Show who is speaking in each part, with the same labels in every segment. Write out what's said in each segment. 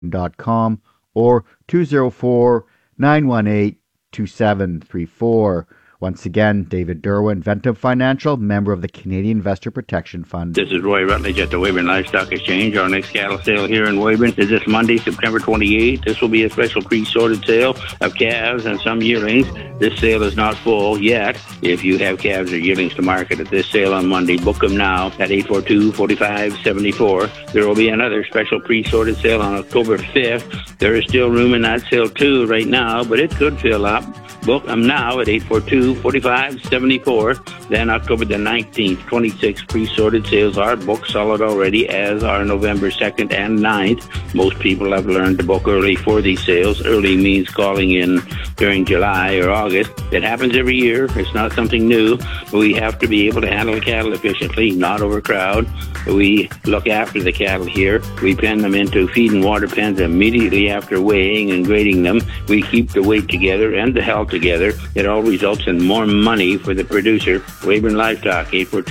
Speaker 1: com or 204-918-2734. Once again, David Derwin, Ventum Financial, member of the Canadian Investor Protection Fund.
Speaker 2: This is Roy Rutledge at the Weyburn Livestock Exchange. Our next cattle sale here in Weyburn is this Monday, September 28th. This will be a special pre-sorted sale of calves and some yearlings. This sale is not full yet. If you have calves or yearlings to market at this sale on Monday, book them now at 842-4574. There will be another special pre-sorted sale on October 5th. There is still room in that sale too right now, but it could fill up. Book them now at 842-4574. Then October the 19th, 26 pre-sorted sales are booked solid already, as are November 2nd and 9th. Most people have learned to book early for these sales. Early means calling in during July or August. It happens every year. It's not something new. We have to be able to handle cattle efficiently, not overcrowd. We look after the cattle here. We pen them into feed and water pens immediately after weighing and grading them. We keep the weight together and the health together. It all results in more money for the producer. Weyburn Livestock,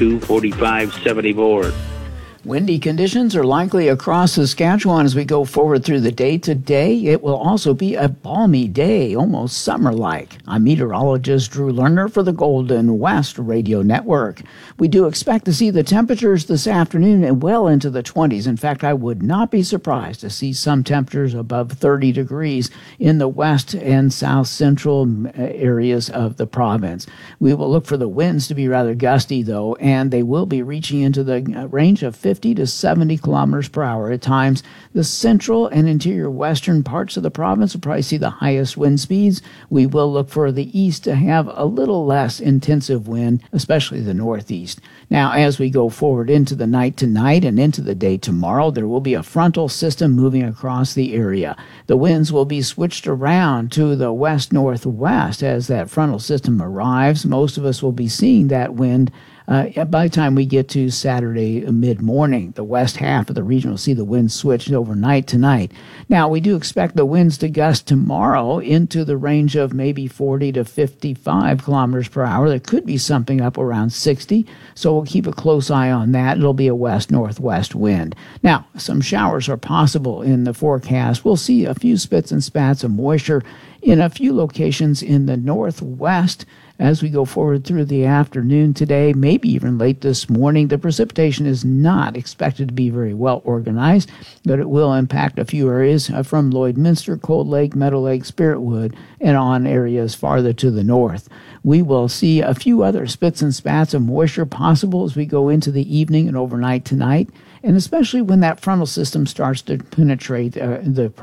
Speaker 2: 842-4574.
Speaker 3: Windy conditions are likely across Saskatchewan as we go forward through the day today. It will also be a balmy day, almost summer-like. I'm meteorologist Drew Lerner for the Golden West Radio Network. We do expect to see the temperatures this afternoon and well into the 20s. In fact, I would not be surprised to see some temperatures above 30 degrees in the west and south central areas of the province. We will look for the winds to be rather gusty, though, and they will be reaching into the range of 50 to 70 kilometers per hour at times. The central and interior western parts of the province will probably see the highest wind speeds. We will look for the east to have a little less intensive wind, especially the northeast. Now, as we go forward into the night tonight and into the day tomorrow, there will be a frontal system moving across the area. The winds will be switched around to the west-northwest as that frontal system arrives. Most of us will be seeing that wind by the time we get to Saturday mid-morning. The west half of the region will see the winds switch overnight tonight. Now, we do expect the winds to gust tomorrow into the range of maybe 40 to 55 kilometers per hour. There could be something up around 60, so we'll keep a close eye on that. It'll be a west-northwest wind. Now, some showers are possible in the forecast. We'll see a few spits and spats of moisture in a few locations in the northwest as we go forward through the afternoon today, maybe even late this morning. The precipitation is not expected to be very well organized, but it will impact a few areas from Lloydminster, Cold Lake, Meadow Lake, Spiritwood, and on areas farther to the north. We will see a few other spits and spats of moisture possible as we go into the evening and overnight tonight, and especially when that frontal system starts to penetrate the